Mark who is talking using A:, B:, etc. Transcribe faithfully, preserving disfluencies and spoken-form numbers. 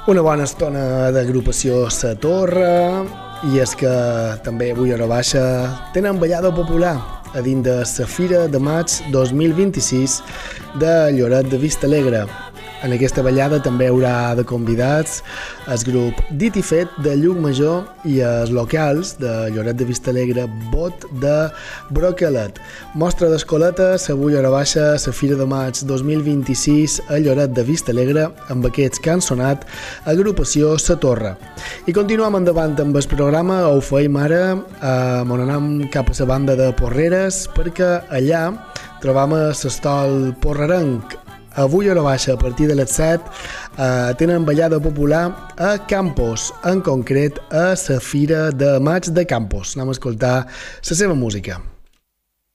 A: Una bona estona d'agrupació Sa Torre, i és que també avui a Hora Baixa tenen ballada popular a dins de la Fira de Maig dos mil vint-i-sis de Lloret de Vistalegre. En aquesta ballada també hi haurà de convidats el grup Dit i Fet de Llucmajor i els locals de Lloret de Vistalegre, Bot de Broquelet. Mostra d'escoletes avui a Hora Baixa, la Fira de Maig dos mil vint-i-sis a Lloret de Vistalegre, amb aquests que han sonat agrupació Sa Torre. I continuem endavant amb el programa. Ho feim ara, eh, on anem cap a la banda de Porreres, perquè allà trobam l'estol porrerenc. Avui a Hora Baixa, a partir de les set, eh, tenen ballada popular a Campos, en concret a la Fira de Maig de Campos. Anem a escoltar la seva música.